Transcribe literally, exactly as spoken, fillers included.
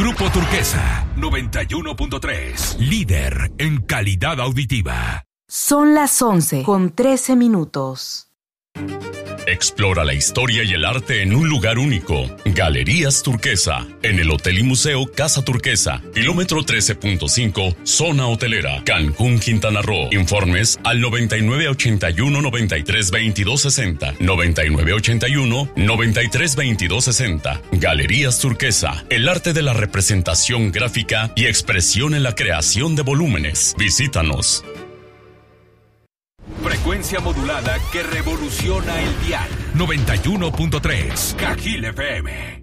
Grupo Turquesa, noventa y uno punto tres. Líder en calidad auditiva. Son las once con trece minutos. Explora la historia y el arte en un lugar único. Galerías Turquesa, en el Hotel y Museo Casa Turquesa, kilómetro trece punto cinco, zona hotelera, Cancún, Quintana Roo. Informes al noventa y nueve ochenta y uno noventa y tres veintidós sesenta, noventa y nueve ochenta y uno noventa y tres veintidós sesenta. Galerías Turquesa, el arte de la representación gráfica y expresión en la creación de volúmenes. Visítanos. Frecuencia modulada que revoluciona el dial. noventa y uno punto tres. Cajil F M.